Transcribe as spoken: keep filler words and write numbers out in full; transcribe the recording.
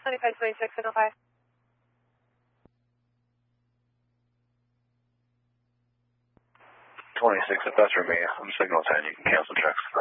ninety-five twenty-six, signal five. twenty-six, if that's for me, I'm signal ten, you can cancel checks.